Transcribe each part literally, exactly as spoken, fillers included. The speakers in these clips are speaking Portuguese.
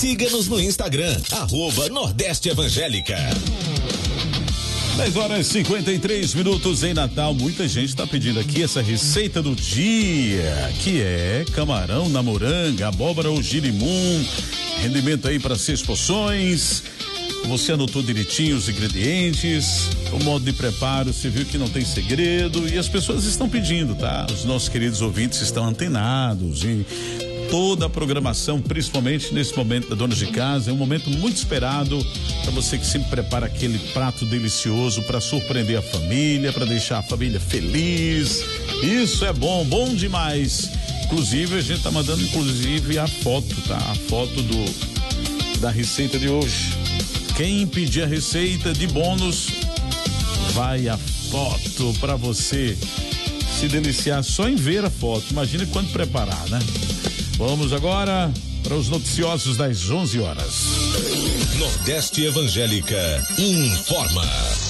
Siga-nos no Instagram, arroba Nordeste Evangélica. dez horas e cinquenta e três minutos em Natal. Muita gente está pedindo aqui essa receita do dia, que é camarão na moranga, abóbora ou girimum, rendimento aí para seis porções. Você anotou direitinho os ingredientes, o modo de preparo, você viu que não tem segredo e as pessoas estão pedindo, tá? Os nossos queridos ouvintes estão antenados e toda a programação, principalmente nesse momento da dona de casa, é um momento muito esperado para você que sempre prepara aquele prato delicioso para surpreender a família, para deixar a família feliz. Isso é bom, bom demais. Inclusive a gente tá mandando inclusive a foto, tá? A foto do da receita de hoje. Quem pedir a receita de bônus, vai a foto para você se deliciar só em ver a foto. Imagina quanto preparar, né? Vamos agora para os noticiosos das onze horas. Nordeste Evangélica informa.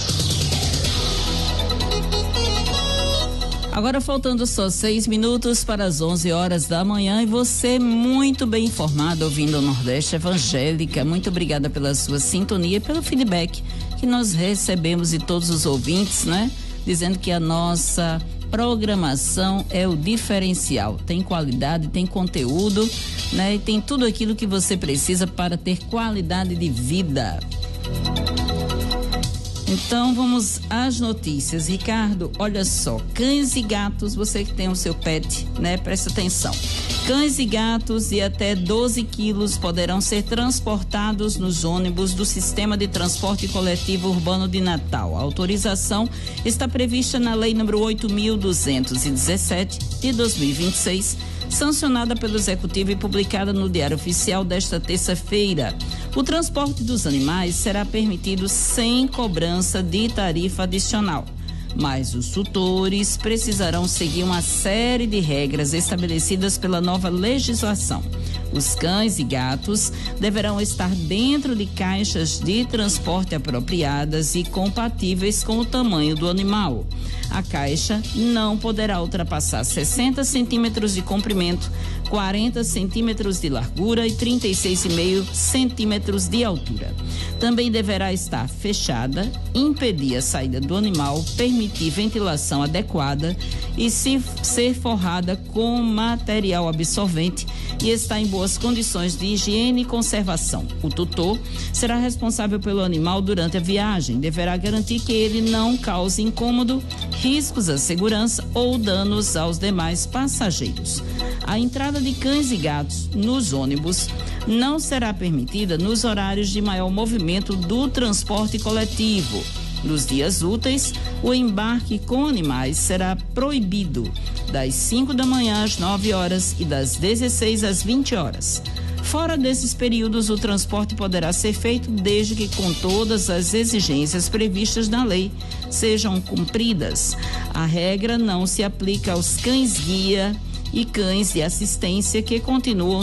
Agora faltando só seis minutos para as onze horas da manhã e você muito bem informado ouvindo o Nordeste Evangélica. Muito obrigada pela sua sintonia e pelo feedback que nós recebemos de todos os ouvintes, né? Dizendo que a nossa programação é o diferencial. Tem qualidade, tem conteúdo, né? E tem tudo aquilo que você precisa para ter qualidade de vida. Então vamos às notícias. Ricardo, olha só, cães e gatos, você que tem o seu pet, né? Presta atenção. Cães e gatos de até doze quilos poderão ser transportados nos ônibus do Sistema de Transporte Coletivo Urbano de Natal. A autorização está prevista na Lei número oito mil duzentos e dezessete de dois mil e vinte e seis, sancionada pelo Executivo e publicada no Diário Oficial desta terça-feira. O transporte dos animais será permitido sem cobrança de tarifa adicional, mas os tutores precisarão seguir uma série de regras estabelecidas pela nova legislação. Os cães e gatos deverão estar dentro de caixas de transporte apropriadas e compatíveis com o tamanho do animal. A caixa não poderá ultrapassar sessenta centímetros de comprimento, quarenta centímetros de largura e trinta e seis vírgula cinco centímetros de altura. Também deverá estar fechada, impedir a saída do animal, permitir ventilação adequada e se, ser forrada com material absorvente e estar em boas condições de higiene e conservação. O tutor será responsável pelo animal durante a viagem, deverá garantir que ele não cause incômodo, riscos à segurança ou danos aos demais passageiros. A entrada de cães e gatos nos ônibus não será permitida nos horários de maior movimento do transporte coletivo. Nos dias úteis, o embarque com animais será proibido das cinco da manhã às nove horas e das dezesseis às vinte horas. Fora desses períodos, o transporte poderá ser feito desde que com todas as exigências previstas na lei sejam cumpridas. A regra não se aplica aos cães-guia e cães de assistência que continuam